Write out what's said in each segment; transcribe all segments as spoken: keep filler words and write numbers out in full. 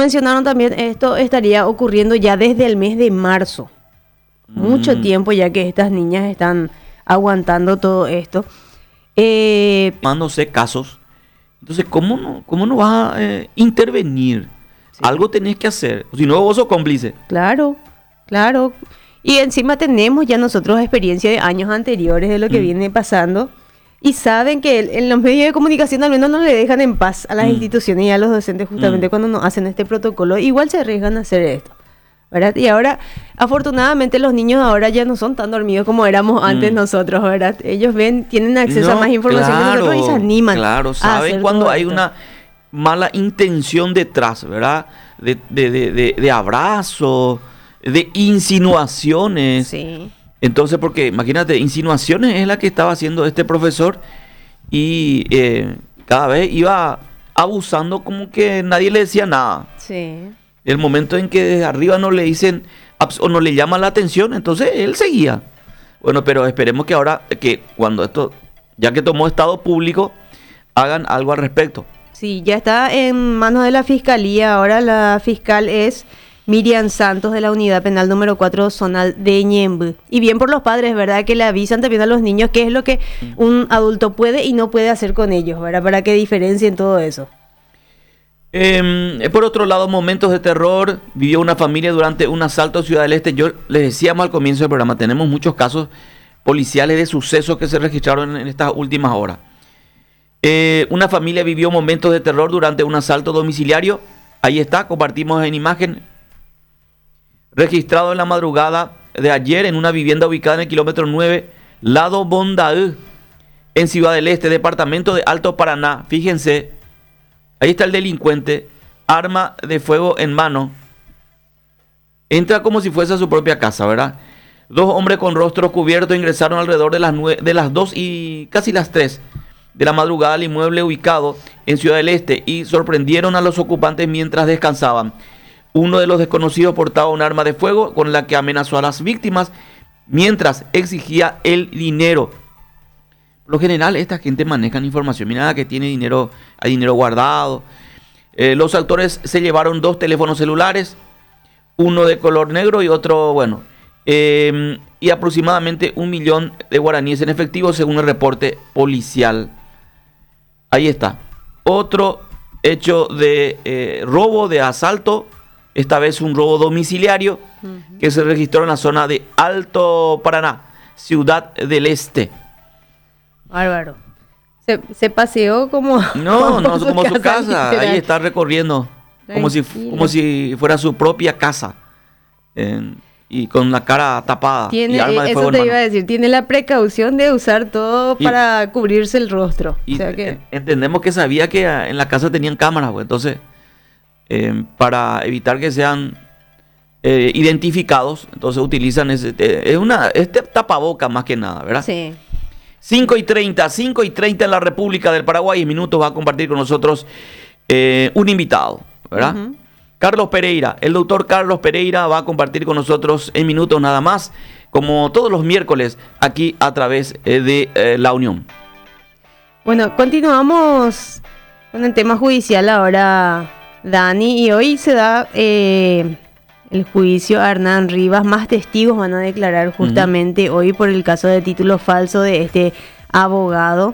mencionaron también, esto estaría ocurriendo ya desde el mes de marzo. Mucho Mm. tiempo ya que estas niñas están aguantando todo esto. Eh, Tomándose casos. Entonces, ¿cómo no, cómo no vas a eh, intervenir? Sí. Algo tenés que hacer. Si no, vos sos cómplice. Claro, claro. Y encima tenemos ya nosotros experiencia de años anteriores de lo que Mm. viene pasando. Y saben que el- en los medios de comunicación al menos no le dejan en paz a las Mm. instituciones y a los docentes justamente Mm. cuando nos hacen este protocolo. Igual se arriesgan a hacer esto, ¿verdad? Y ahora, afortunadamente, los niños ahora ya no son tan dormidos como éramos antes Mm. nosotros, ¿verdad? Ellos ven, tienen acceso a No, más información que nosotros y se animan. Claro, a saben hacer cuando todo hay esto. una mala intención detrás, ¿verdad? De, de, de, de, de abrazo, de insinuaciones. Sí. Entonces, porque imagínate, insinuaciones es la que estaba haciendo este profesor y eh, cada vez iba abusando como que nadie le decía nada. Sí. El momento en que desde arriba no le dicen abs- o no le llama la atención, entonces él seguía. Bueno, pero esperemos que ahora, que cuando esto, ya que tomó estado público, hagan algo al respecto. Sí, ya está en manos de la fiscalía. Ahora la fiscal es Miriam Santos de la Unidad Penal número cuatro Zonal de Ñemby. Y bien por los padres, ¿verdad? Que le avisan también a los niños qué es lo que un adulto puede y no puede hacer con ellos, ¿verdad? Para que diferencien todo eso. Eh, por otro lado, momentos de terror vivió una familia durante un asalto a Ciudad del Este. Yo les decíamos al comienzo del programa, tenemos muchos casos policiales de sucesos que se registraron en estas últimas horas. Eh, una familia vivió momentos de terror durante un asalto domiciliario. Ahí está, compartimos en imagen. Registrado en la madrugada de ayer en una vivienda ubicada en el kilómetro nueve, lado Bondaú, en Ciudad del Este, departamento de Alto Paraná. Fíjense, ahí está el delincuente, arma de fuego en mano. Entra como si fuese a su propia casa, ¿verdad? Dos hombres con rostros cubiertos ingresaron alrededor de las, nueve, de las dos y casi las tres de la madrugada al inmueble ubicado en Ciudad del Este y sorprendieron a los ocupantes mientras descansaban. Uno de los desconocidos portaba un arma de fuego con la que amenazó a las víctimas mientras exigía el dinero. Por lo general, esta gente maneja información. Mira que tiene dinero, hay dinero guardado. Eh, los autores se llevaron dos teléfonos celulares, uno de color negro y otro, bueno, eh, y aproximadamente un millón de guaraníes en efectivo según el reporte policial. Ahí está. Otro hecho de eh, robo, de asalto. Esta vez un robo domiciliario uh-huh. que se registró en la zona de Alto Paraná, Ciudad del Este. Bárbaro. Se, se paseó como... No, no, como su casa. Ahí está recorriendo. Como si, como si fuera su propia casa. Eh, y con la cara tapada. Tiene, y arma de eso fuego te en iba mano. a decir. Tiene la precaución de usar todo Y, para cubrirse el rostro. Y o sea que... entendemos que sabía que en la casa tenían cámaras, pues, entonces... Eh, para evitar que sean eh, identificados, entonces utilizan ese, eh, es una, este tapaboca más que nada, ¿verdad? Sí. cinco y treinta, cinco y treinta en la República del Paraguay. En minutos va a compartir con nosotros eh, un invitado, ¿verdad? Uh-huh. Carlos Pereira, el doctor Carlos Pereira va a compartir con nosotros en minutos nada más, como todos los miércoles, aquí a través eh, de eh, La Unión. Bueno, continuamos con el tema judicial ahora, Dani, y hoy se da eh, el juicio a Hernán Rivas. Más testigos van a declarar justamente uh-huh. hoy por el caso de título falso de este abogado.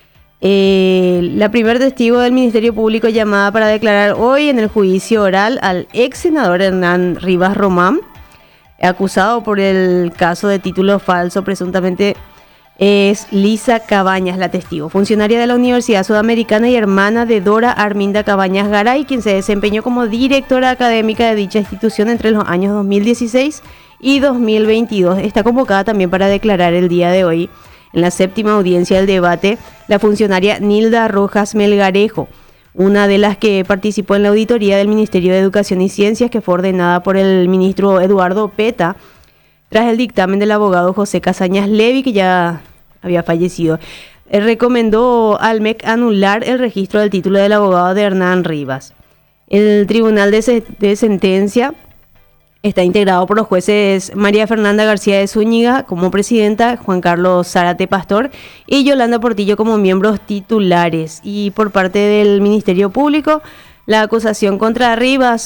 Eh, la primer testigo del Ministerio Público llamada para declarar hoy en el juicio oral al ex senador Hernán Rivas Román, acusado por el caso de título falso presuntamente, es Lisa Cabañas, la testigo, funcionaria de la Universidad Sudamericana y hermana de Dora Arminda Cabañas Garay, quien se desempeñó como directora académica de dicha institución entre los años dos mil dieciséis y dos mil veintidós. Está convocada también para declarar el día de hoy en la séptima audiencia del debate la funcionaria Nilda Rojas Melgarejo, una de las que participó en la auditoría del Ministerio de Educación y Ciencias, que fue ordenada por el ministro Eduardo Peta, tras el dictamen del abogado José Casañas Levy, que ya había fallecido. Él recomendó al M E C anular el registro del título del abogado de Hernán Rivas. El tribunal de, se- de sentencia está integrado por los jueces María Fernanda García de Zúñiga como presidenta, Juan Carlos Zárate Pastor y Yolanda Portillo como miembros titulares. Y por parte del Ministerio Público, la acusación contra Rivas